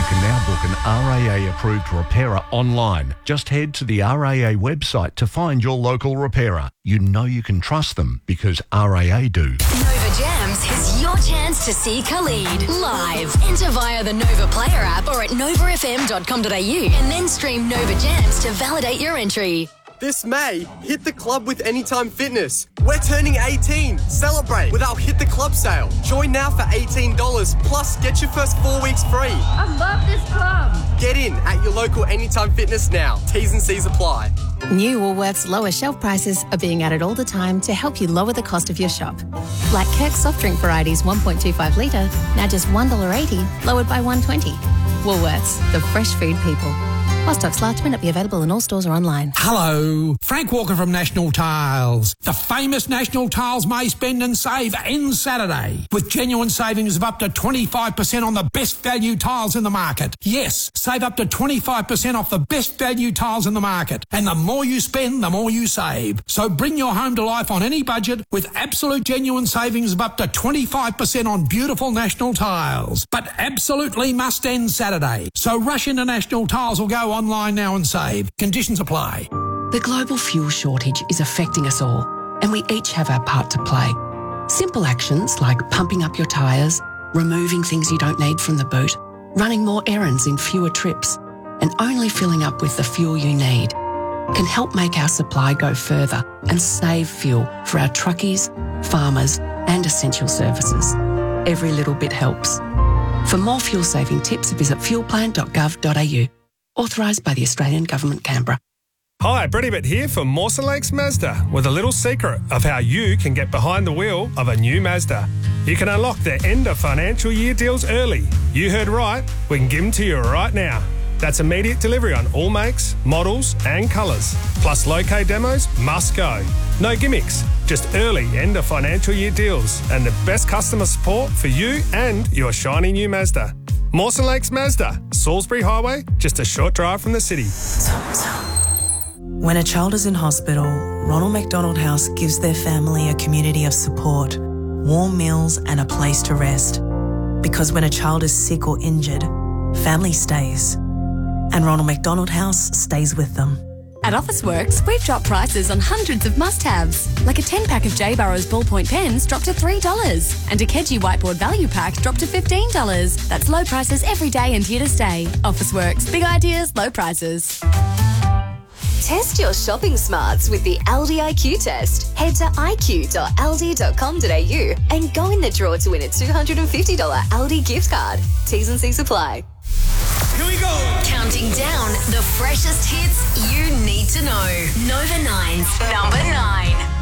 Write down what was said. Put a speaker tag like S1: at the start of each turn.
S1: can now book an RAA-approved repairer online. Just head to the RAA website to find your local repairer. You know you can trust them because RAA do.
S2: Nova Jams is your chance to see Khalid live. Enter via the Nova Player app or at novafm.com.au and then stream Nova Jams to validate your entry.
S3: This May, hit the club with Anytime Fitness. We're turning 18. Celebrate with our Hit the Club sale. Join now for $18, plus get your first 4 weeks free.
S4: I love this club.
S3: Get in at your local Anytime Fitness now. T's and C's apply.
S5: New Woolworths lower shelf prices are being added all the time to help you lower the cost of your shop. Like Kirk's soft drink varieties 1.25 litre, now just $1.80, lowered by $1.20. Woolworths, the fresh food people. While stocks last, may not be available in all stores or online.
S6: Hello, Frank Walker from National Tiles. The famous National Tiles May Spend and Save ends Saturday with genuine savings of up to 25% on the best value tiles in the market. Yes, save up to 25% off the best value tiles in the market. And the more you spend, the more you save. So bring your home to life on any budget with absolute genuine savings of up to 25% on beautiful National Tiles. But absolutely must end Saturday. So rush into National Tiles or go online now and save. Conditions apply.
S7: The global fuel shortage is affecting us all, and we each have our part to play. Simple actions like pumping up your tyres, removing things you don't need from the boot, running more errands in fewer trips, and only filling up with the fuel you need can help make our supply go further and save fuel for our truckies, farmers, and essential services. Every little bit helps. For more fuel-saving tips, visit fuelplan.gov.au. Authorised by the Australian Government, Canberra.
S8: Hi, Brett Ibbott here for Mawson Lakes Mazda with a little secret of how you can get behind the wheel of a new Mazda. You can unlock their end of financial year deals early. You heard right, we can give them to you right now. That's immediate delivery on all makes, models and colours. Plus low-K demos must go. No gimmicks, just early end of financial year deals and the best customer support for you and your shiny new Mazda. Mawson Lakes Mazda, Salisbury Highway, just a short drive from the city.
S9: When a child is in hospital, Ronald McDonald House gives their family a community of support, warm meals and a place to rest. Because when a child is sick or injured, family stays. And Ronald McDonald House stays with them.
S10: At Officeworks, we've dropped prices on hundreds of must-haves, like a 10-pack of J. Burrows ballpoint pens dropped to $3 and a Keji whiteboard value pack dropped to $15. That's low prices every day and here to stay. Officeworks, big ideas, low prices.
S2: Test your shopping smarts with the Aldi IQ test. Head to iq.aldi.com.au and go in the draw to win a $250 Aldi gift card. T's and C's apply.
S11: Here we go.
S2: Counting down the freshest hits you need to know. Nova 9's number 9.